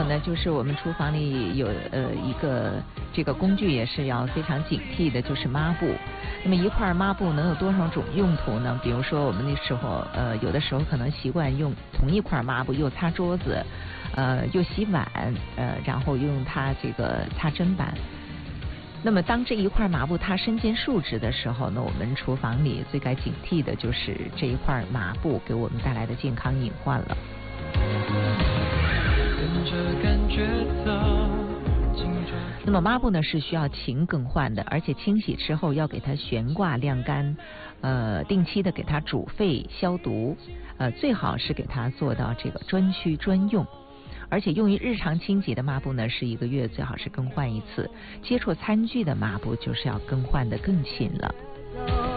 有呢，就是我们厨房里有一个这个工具也是要非常警惕的，就是抹布。那么一块抹布能有多少种用途呢？比如说我们那时候有的时候可能习惯用同一块抹布又擦桌子，又洗碗，然后又用它这个擦砧板。那么当这一块抹布它身兼数职的时候呢，我们厨房里最该警惕的就是这一块抹布给我们带来的健康隐患了。那么抹布呢是需要勤更换的，而且清洗之后要给它悬挂晾干，定期的给它煮沸消毒，最好是给它做到这个专区专用。而且用于日常清洁的抹布呢，是1个月最好是更换一次。接触餐具的抹布就是要更换的更勤了。